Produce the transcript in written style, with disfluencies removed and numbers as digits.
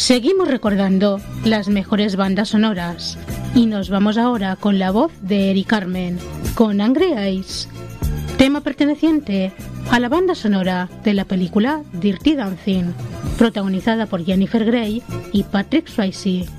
Seguimos recordando las mejores bandas sonoras y nos vamos ahora con la voz de Eric Carmen, con Angry Eyes, tema perteneciente a la banda sonora de la película Dirty Dancing, protagonizada por Jennifer Grey y Patrick Swayze.